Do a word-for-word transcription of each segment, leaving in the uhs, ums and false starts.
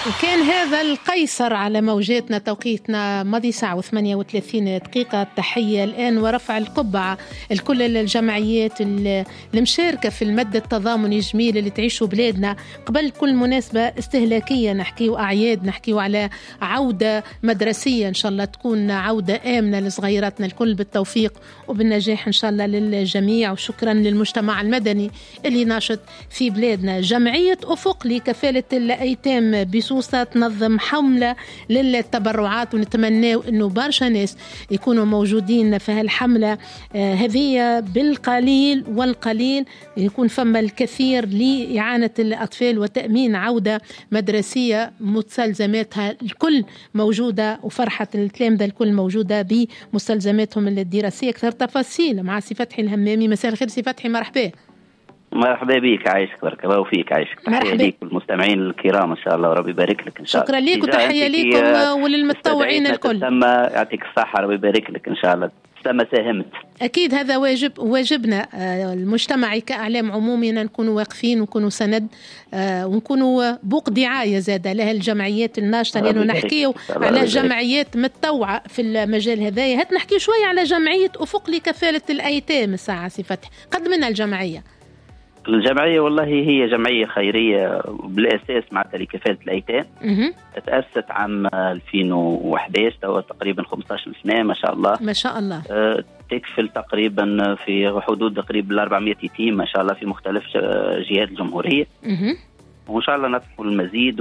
وكان هذا القيصر على موجاتنا. توقيتنا ماضي ساعة وثمانية وثلاثين دقيقة. تحية الآن ورفع القبعة لكل الجمعيات المشاركة في المد التضامني الجميل اللي تعيشوا بلادنا. قبل كل مناسبة استهلاكية نحكيو أعياد، نحكيو على عودة مدرسية إن شاء الله تكون عودة آمنة لصغيراتنا الكل بالتوفيق وبالنجاح إن شاء الله للجميع. وشكرا للمجتمع المدني اللي ناشط في بلادنا. جمعية أفق لكفالة الأيتام بسوسة تنظم حملة للتبرعات، ونتمنى أنه برشا ناس يكونوا موجودين في هالحملة آه هذه. بالقليل والقليل يكون فما الكثير لإعانة الأطفال وتأمين عودة مدرسية مستلزماتها الكل موجودة، وفرحة التلامذة الكل موجودة بمستلزماتهم الدراسية. أكثر تفاصيل مع سي فتحي الهمامي. مساء الخير سي فتحي، مرحبا. مرحبا بك، عايشك بارك الله فيك. عايشك، تحية ليك والمستمعين الكرام ان شاء الله وربي يبارك لك ان شاء الله. شكرا ليك وتحية ليكم وللمتطوعين الكل. تسمى يعطيك الصحة ربي يبارك لك ان شاء الله. تسمى ساهمت أكيد، هذا واجب واجبنا المجتمعي كأعلام عمومي نكونوا واقفين ونكونوا سند ونكونوا بوق دعاية زادة لها الجمعيات الناشطة، لأنه نحكيه على جمعيات متطوعة في المجال هذايا. هات نحكي شوية على جمعية أفق لكفالة الأيتام. الساعة سي فتحي قد منها الجمعية الجمعية والله هي جمعية خيرية بالأساس معناتها لكفالة الأيتام. تأسست عام ألفين وإحدى عشر، توا تقريبا خمسة عشر سنة ما شاء الله ما شاء الله. أه تكفل تقريبا في حدود تقريبا أربعمائة يتيم ما شاء الله في مختلف جهات الجمهورية. مه. وإن شاء الله نطمح المزيد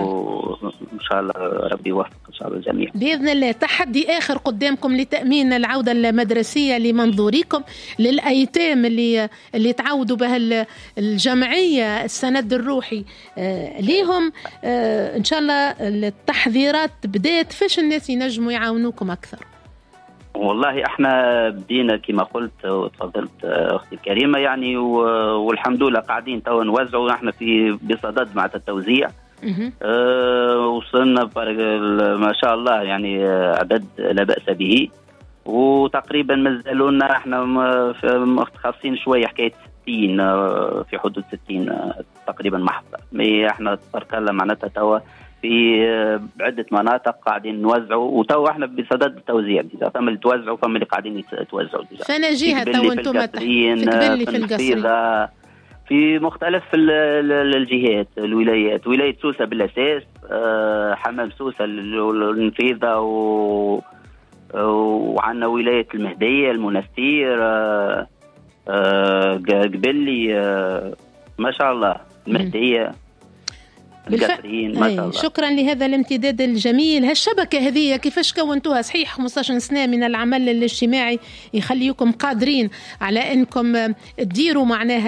وإن شاء الله ربي يوفق إن شاء الله الجميع بإذن الله. تحدي آخر قدامكم لتأمين العودة المدرسية لمنظوركم للأيتام اللي اللي تعودوا بها الجمعية السند الروحي آه ليهم آه إن شاء الله. التحذيرات بدأت فيش الناس ينجموا يعاونوكم أكثر؟ والله احنا بدينا كما قلت وتفضلت اختي الكريمه يعني، والحمد لله قاعدين تو نوزعوا. احنا في بصدد مع التوزيع. اه وصلنا ما شاء الله يعني عدد لا باس به، وتقريبا مازالوا لنا احنا متخصصين شويه حكايه ستين في حدود ستين تقريبا محطه. احنا تركنا معناتها توا في بعدة مناطق قاعدين نوزعوا، وتو احنا بصدد التوزيع. فما اللي توزعوا فما اللي قاعدين يتوزعوا. فانا جهة تو انتم في في القصرية في مختلف الجهات الولايات. ولاية سوسة بالأساس، حمام سوسة النفيذة، وعندنا ولاية المهدية المنستير قبلي ما شاء الله المهدية بالف... ما شكرا لهذا الامتداد الجميل. هالشبكة هذه كيفاش كونتوها؟ صحيح خمسة عشر سنة من العمل الاجتماعي يخليكم قادرين على أنكم تديروا معناها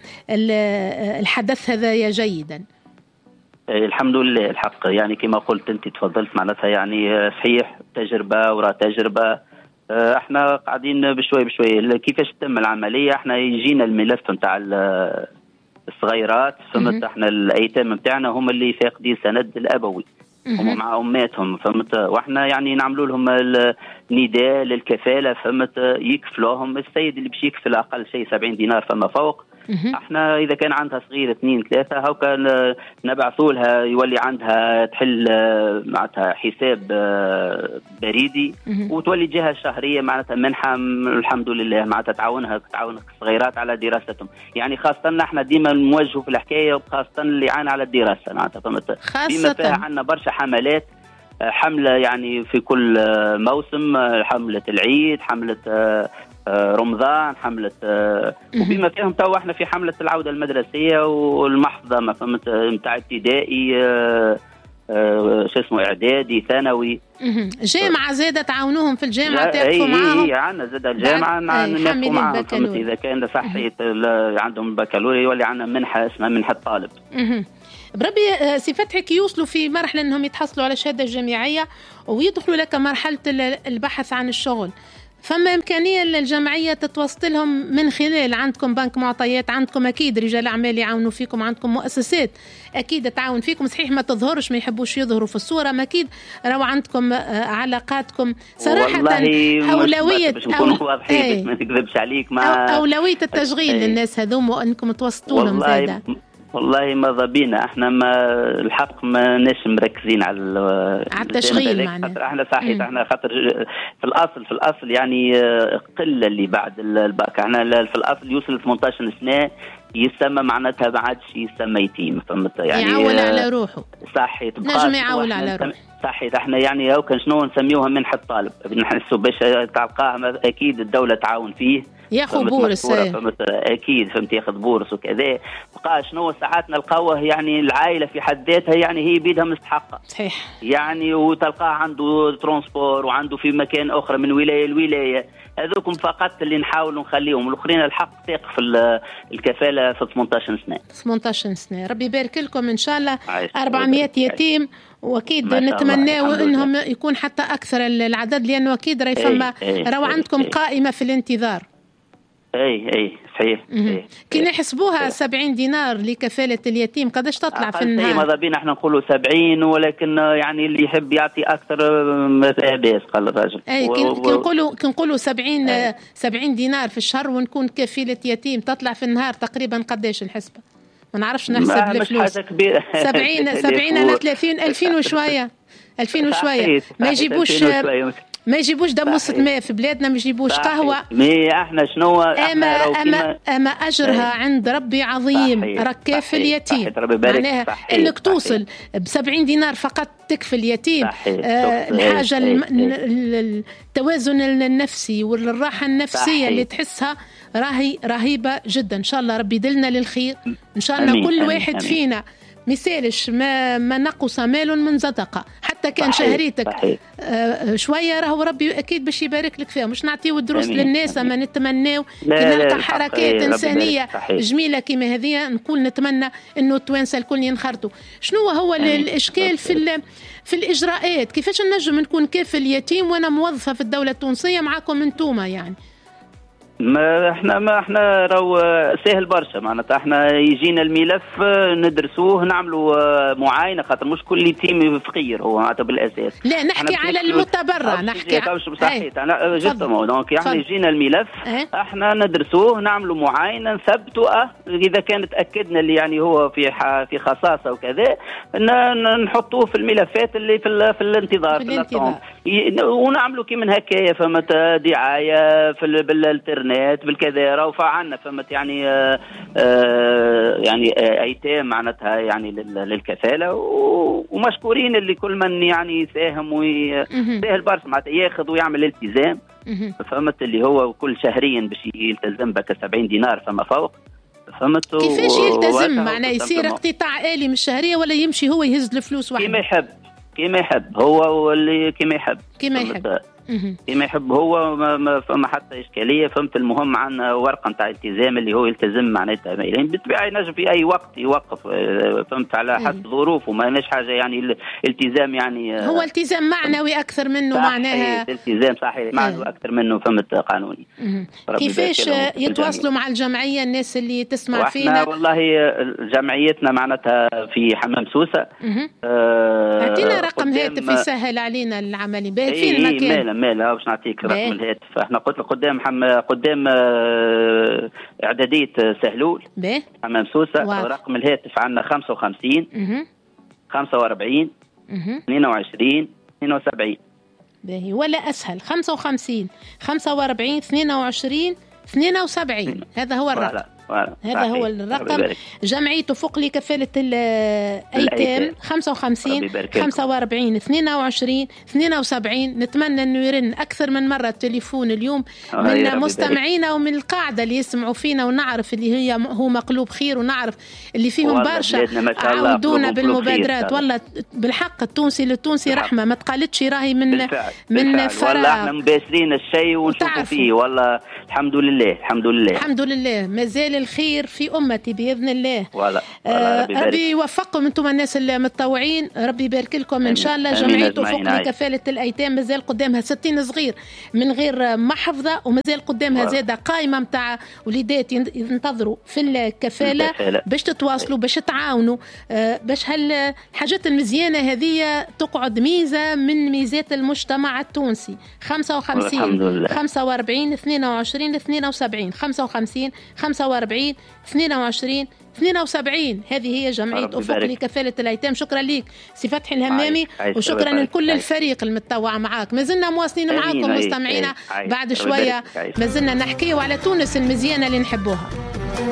الحدث هذا جيدا. الحمد لله الحق يعني كما قلت أنت تفضلت معناتها يعني صحيح تجربة وراء تجربة. احنا قاعدين بشوي بشوي كيفاش تتم العملية. احنا يجينا الملف متاع الصغيرات فهمت. احنا الايتام بتاعنا هم اللي فاقدين سند الابوي، هم مع اماتهم فهمت. واحنا يعني نعملوا لهم النداء للكفاله فهمت، يكفلوهم. السيد اللي باش يكفل اقل شيء سبعين دينار فما فوق. احنا اذا كان عندها صغير اثنين ثلاثه هاو كان نبعثوا لها يولي عندها تحل معناتها حساب بريدي وتولي جهه شهريه معناتها منحه الحمد لله معناتها تعاونها تعاون الصغيرات على دراستهم. يعني خاصه احنا ديما نوجهوا في الحكايه وخاصه اللي عانى على الدراسه معناتها فهمت. خاصه فيها عندنا برشا حملات، حمله يعني في كل موسم، حمله العيد، حمله رمضان، حملة وبما فيهم تو احنا في حملة العودة المدرسية والمحفظة ما فهمت متاع ابتدائي شو اسمه اعدادي ثانوي. جامعة زادة تعاونوهم في الجامعة تقفوا معاهم. اي عندنا زادة الجامعة نقفوا معاهم اذا كان صحيح عندهم بكالوريا يولي عندنا منحة اسمها منحة طالب. بربي سي فتحي كي يوصلوا في مرحلة انهم يتحصلوا على شهادة جامعية ويدخلوا لك مرحلة البحث عن الشغل، فما إمكانية للجمعية تتوصلهم من خلال عندكم بنك معطيات، عندكم أكيد رجال أعمال يعاونوا فيكم، عندكم مؤسسات أكيد تعاون فيكم. صحيح ما تظهرش ما يحبوش يظهروا في الصورة، ما أكيد راهو عندكم علاقاتكم صراحة. أولوية باش نكونوا واضحين ما نكذبش عليك، ما أولوية التشغيل للناس هذوم وأنكم توسطوا لهم زادة. والله ماذا بينا احنا ما الحق ما ناش مركزين على على التشغيل معنا. احنا صحيح احنا خاطر في الاصل في الاصل يعني قله اللي بعد الباك. احنا في الاصل يوصل ثمانية عشر سنه يسمى معناتها ما عادش يسمى يتيم، فهمت يعني يعول على روحه. صحيح نجم يعول على روحه. صحيح احنا يعني هو كان شنو نسميوها منحة طالب، نحسوا باش تلقاه اكيد الدولة تعاون فيه ياخذ بورس اكيد فهمت ياخذ بورس وكذا. بقى شنو ساعات نلقاوه يعني العائله في حد ذاتها يعني هي بيدها مستحقه صحيح يعني، وتلقاه عنده ترونسبور وعنده في مكان اخرى من ولايه لولايه. هذوكم فقط اللي نحاول نخليهم، الاخرين الحق تقف في الكفاله في ثمانية عشر سنه ثمانية عشر سنه. ربي يبارك لكم ان شاء الله. أربعمائة يتيم واكيد نتمناو انهم يكون حتى اكثر العدد، لانه اكيد راهي فما راهو عندكم قائمه في الانتظار. اي اي صحيح. كي نحسبوها سبعين دينار لكفالة اليتيم قداش تطلع في النهار؟ ماذا بينا احنا نقولوا سبعين، ولكن يعني اللي يحب يعطي اكثر ما بأس قال الراجل. اي كي نقولوا كي نقولوا سبعين سبعين دينار في الشهر ونكون كفيلة يتيم تطلع في النهار تقريبا قداش نحسبها؟ ما نعرفش نحسب الفلوس. سبعين سبعين على ثلاثين ألفين وشوية ألفين وشوية. ما يجيبوش ما يجيبوش دموس ماء في بلادنا، ما يجيبوش قهوة. مي احنا شنو اما اما اما اجرها عند ربي عظيم. ركاف اليتيم معناها انك توصل بسبعين دينار فقط تكفي اليتيم. آه الحاجة التوازن النفسي والراحة النفسية صحيح. اللي تحسها راهي رهيبة جدا. ان شاء الله ربي يدلنا للخير ان شاء الله. أمين. كل أمين. واحد أمين. فينا مثالش ما ما نقص مال من صدقه، حتى كان صحيح. شهريتك صحيح. آه شويه راهو ربي اكيد باش يبارك لك فيها. مش نعطيو الدروس أمين. للناس أمين. ما نتمناو كي نلقى حركات انسانيه جميله كما هذه نقول نتمنى انه التوانسه الكل ينخرطوا. شنو هو أمين. الاشكال في في الاجراءات؟ كيفاش نجم نكون كافل يتيم وانا موظفه في الدوله التونسيه معاكم انتوما يعني؟ ما احنا ما احنا راهو سهل برشا معناتها. احنا يجينا الملف ندرسوه نعملوا معاينه، خاطر مش كل يتيم فقير هو معناتها بالاساس. لا نحكي على المتبرع، نحكي صحيح. انا جدا دونك يعني يجينا الملف ايه؟ احنا ندرسوه نعملوا معاينه نثبتوا اه اذا كان تاكدنا اللي يعني هو في في خصاصه وكذا نحطوه في الملفات اللي في, في الانتظار في الانتظار ونعملوا كي من هكايا فهمت دعايه في بالانترنت بالكذا راهو فعلنا فهمت يعني آآ آآ يعني ايتام معناتها يعني للكفاله، ومشكورين اللي كل من يعني يساهم ويسهل برشا معناتها ياخذ ويعمل التزام فهمت اللي هو كل شهريا باش يلتزم بك سبعين دينار فما فوق فهمت. كيفاش يلتزم معناه يصير اقتطاع آلي من الشهريه ولا يمشي هو يهز الفلوس وحده؟ كيما يحب كيما يحب هو واللي كيما يحب كيما يحب كيما يحب هو. ما, ما فما حتى إشكالية فهمت. المهم عندنا ورقة نتاع التزام اللي هو يلتزم معناتها يعني بالطبيعة ينجم في أي وقت يوقف فهمت على حسب ظروفه. ما لناش حاجة يعني التزام يعني هو التزام معنوي أكثر منه معناها التزام صحيح معنوي أكثر منه فهمت قانوني. كيفاش يتواصلوا مع الجمعية الناس اللي تسمع فينا؟ والله جمعيتنا معناتها في حمام سوسة. أعطينا رقم هاتف يسهل علينا العملية فين المكان؟ مالا باش نعطيك رقم الهاتف. احنا قلت لك قدام حم... قدام اه... اعداديه سهلول بيه. حمام سوسه. واضح. رقم الهاتف عندنا خمسة وخمسين خمسة وأربعين اثنين وعشرين اثنين وسبعين. باهي ولا اسهل خمسة وخمسين خمسة وأربعين اثنين وعشرين اثنين وسبعين. هذا هو الرقم. هذا صحيح. هو الرقم. جمعية تفوق لكفالة الأيتام خمسة وخمسين خمسة وأربعين اثنين وعشرين اثنين وسبعين. نتمنى أنه يرن أكثر من مرة التليفون اليوم من مستمعينا ومن القاعدة اللي يسمعوا فينا، ونعرف اللي هي هو مقلوب خير، ونعرف اللي فيهم برشا عودونا بالمبادرات. والله بالحق التونسي للتونسي رحمة ما تقالتش راهي من بالفعل. من فراغ. والله احنا مباشرين الشيء ونشوفوا فيه والله الحمد لله الحمد لله الحمد لله. مازال الخير في أمتي بإذن الله. ولا. آه ربي يوفقكم أنتم الناس المتطوعين. ربي يبارك لكم إن شاء الله. جمعية تفوق لكفالة الأيتام مازال قدامها ستين صغير من غير محفظة، ومازال قدامها زادة قائمة متاع وليدات ينتظروا في الكفالة باش تتواصلوا باش تعاونوا آه باش هالحاجات المزيانة هذه تقعد ميزة من ميزات المجتمع التونسي. خمسة وخمسين خمسة وأربعين اثنين وعشرين اثنين وسبعين خمسة وخمسين خمسة وأربعين اثنين وعشرين اثنين وسبعين. هذه هي جمعية أفق لكفالة الأيتام. شكرا لك سي فتحي الهمامي، وشكرا لكل الفريق المتطوع معاك. ما زلنا مواصلين معاكم مستمعينا، بعد شوية ما زلنا نحكي على تونس المزيانة اللي نحبوها.